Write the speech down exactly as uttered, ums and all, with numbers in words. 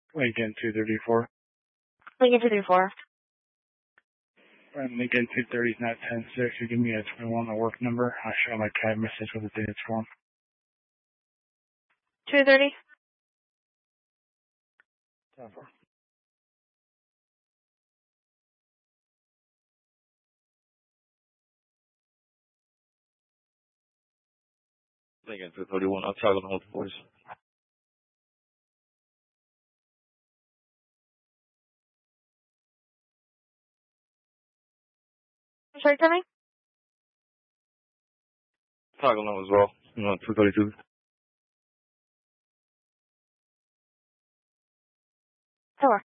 Lincoln two thirty-four. Lincoln two thirty-four. And Lincoln two thirty is not ten six. You give me a twenty-one a work number. I'll show my cab message with the dated form. two thirty. ten four. Lincoln two thirty-one. I'll toggle the multiple voice. Sorry, tell me? Toggle them as well. You know, two thirty-two. Four.